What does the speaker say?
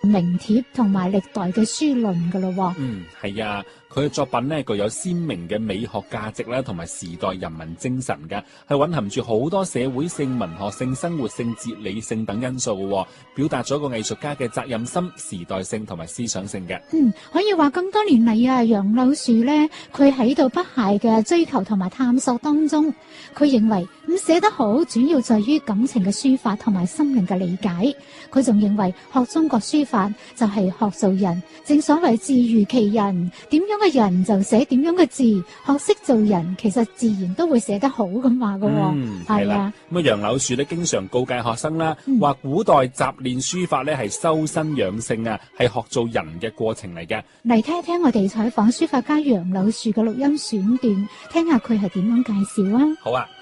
名帖同埋歷代嘅書論噶咯。 係啊，佢嘅作品呢具有鮮明嘅美學價值啦，同埋時代人民精神嘅，係蘊含住好多社會性、文學性、生活性、哲理性等因素嘅，表達咗個藝術家嘅責任心、時代性同埋思想性嘅。 可以話咁多年嚟啊，楊柳樹呢，佢喺度不懈嘅追求同埋探索當中，佢認為咁寫得好，主要在於感情嘅抒發同埋心靈嘅理解。佢仲認為學中國書法就係學做人，正所謂字如其人，點樣嘅人就寫點樣嘅字，學識做人，其實自然都會寫得好咁話噶。 係啦，咁啊楊柳樹咧經常告誡學生啦，話古代習練書法咧係修身養性啊，係學做人嘅過程嚟嘅。 嚟聽聽我哋採訪書法家楊柳樹嘅錄音選段，聽下佢係點樣介紹啊。 好啊。